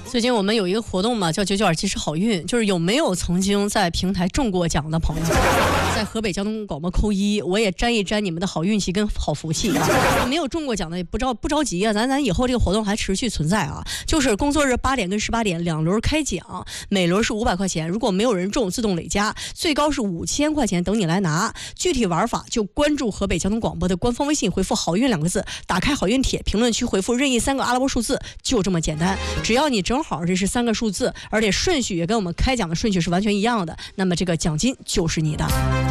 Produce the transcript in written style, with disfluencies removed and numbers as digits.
最近我们有一个活动嘛，叫99及时好运，就是有没有曾经在平台中过奖的朋友，在河北交通广播扣1，我也沾一沾你们的好运气跟好福气啊。没有中过奖的也不着急啊，咱以后这个活动还持续存在啊，就是工作日8点跟18点2轮开奖，每轮是500块钱，如果没有人中自动累加，最高是5000块钱等你来拿。具体玩法就关注河北交通广播的官方微信，回复好运2个字，打开好运帖，评论区回复任意3个阿拉伯数字，就这么简单。只要你正好这是3个数字，而且顺序也跟我们开奖的顺序是完全一样的，那么这个奖金就是你的。